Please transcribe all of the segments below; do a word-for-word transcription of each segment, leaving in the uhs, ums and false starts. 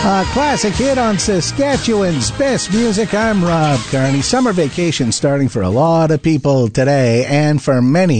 A classic hit on Saskatchewan's best music. I'm Rob Carney. Summer vacation starting for a lot of people today, and for many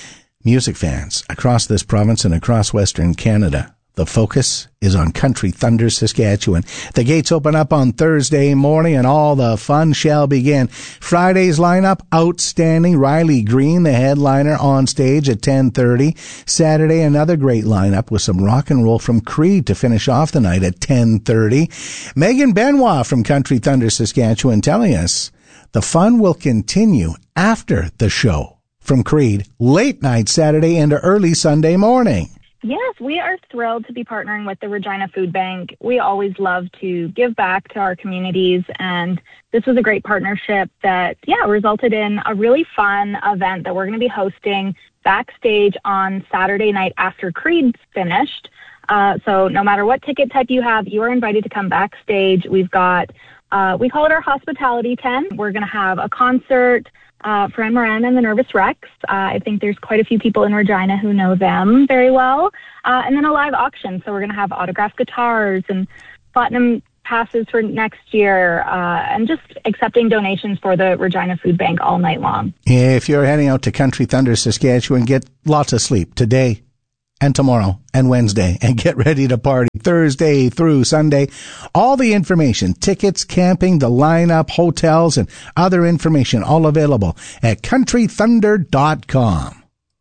music fans across this province and across Western Canada. The focus is on Country Thunder Saskatchewan. The gates open up on Thursday morning and all the fun shall begin. Friday's lineup, outstanding. Riley Green, the headliner, on stage at ten thirty. Saturday, another great lineup with some rock and roll from Creed to finish off the night at ten thirty. Megan Benoit from Country Thunder Saskatchewan telling us the fun will continue after the show from Creed, late night Saturday into early Sunday morning. Yes, we are thrilled to be partnering with the Regina Food Bank. We always love to give back to our communities, and this was a great partnership that, yeah, resulted in a really fun event that we're going to be hosting backstage on Saturday night after Creed's finished. Uh, so no matter what ticket type you have, you are invited to come backstage. We've got, uh, we call it our hospitality tent. We're going to have a concert, Uh, Fran Moran and the Nervous Rex. Uh, I think there's quite a few people in Regina who know them very well. Uh, and then a live auction. So we're going to have autographed guitars and platinum passes for next year, uh, and just accepting donations for the Regina Food Bank all night long. If you're heading out to Country Thunder Saskatchewan, get lots of sleep today and tomorrow and Wednesday, and get ready to party Thursday through Sunday. All the information, tickets, camping, the lineup, hotels, and other information, all available at country thunder dot com.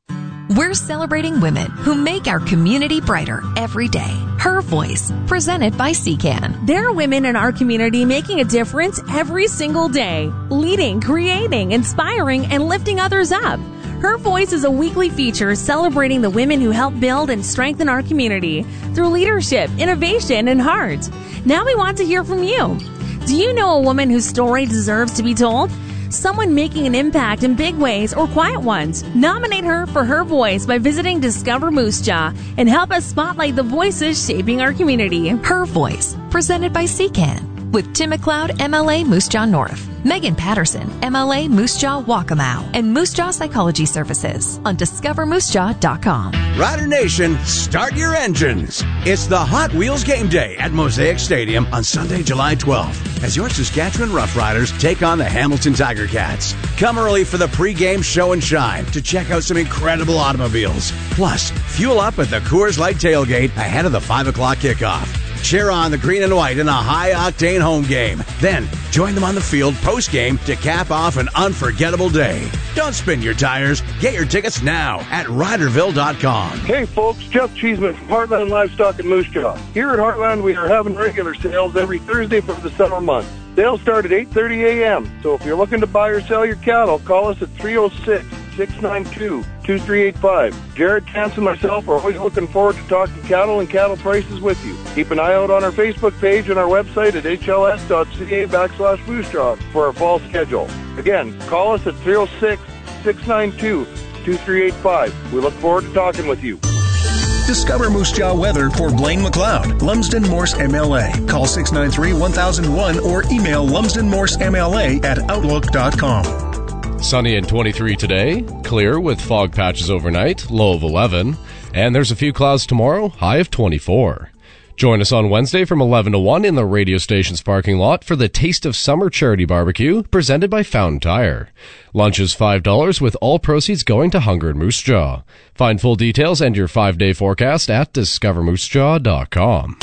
We're celebrating women who make our community brighter every day. Her Voice, presented by C C A N. There are women in our community making a difference every single day, leading, creating, inspiring, and lifting others up. Her Voice is a weekly feature celebrating the women who help build and strengthen our community through leadership, innovation, and heart. Now we want to hear from you. Do you know a woman whose story deserves to be told? Someone making an impact in big ways or quiet ones. Nominate her for Her Voice by visiting Discover Moose Jaw and help us spotlight the voices shaping our community. Her Voice, presented by C C A N. With Tim McLeod, M L A Moose Jaw North, Megan Patterson, M L A Moose Jaw Waccamaw, and Moose Jaw Psychology Services on discover moose jaw dot com. Rider Nation, start your engines. It's the Hot Wheels Game Day at Mosaic Stadium on Sunday, July twelfth, as your Saskatchewan Rough Riders take on the Hamilton Tiger Cats. Come early for the pre-game show and shine to check out some incredible automobiles. Plus, fuel up at the Coors Light tailgate ahead of the five o'clock kickoff. Cheer on the green and white in a high-octane home game. Then, join them on the field post-game to cap off an unforgettable day. Don't spin your tires. Get your tickets now at riderville dot com. Hey, folks. Jeff Cheeseman from Heartland Livestock in Moose Jaw. Here at Heartland, we are having regular sales every Thursday for the summer months. Sales start at eight thirty a.m., so if you're looking to buy or sell your cattle, call us at three oh six, six nine two, two three eight five. Jared Chance and myself are always looking forward to talking cattle and cattle prices with you. Keep an eye out on our Facebook page and our website at h l s dot c a backslash Moose Jaw for our fall schedule. Again, call us at three oh six, six nine two, two three eight five. We look forward to talking with you. Discover Moose Jaw weather for Blaine McLeod, Lumsden Morse M L A. Call six nine three, one thousand one or email lumsden morse m l a at outlook dot com. Sunny and twenty-three today, clear with fog patches overnight, low of eleven, and there's a few clouds tomorrow, high of twenty-four. Join us on Wednesday from eleven to one in the radio station's parking lot for the Taste of Summer charity barbecue presented by Fountain Tire. Lunch is five dollars with all proceeds going to Hunger and Moose Jaw. Find full details and your five-day forecast at discover moose jaw dot com.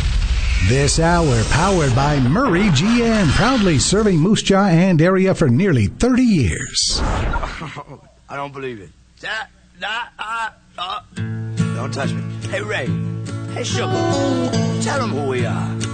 This hour powered by Murray G M, proudly serving Moose Jaw and area for nearly thirty years. I don't believe it. That, that, uh, uh. Don't touch me. Hey, Ray. Hey, Sugar. Tell them who we are.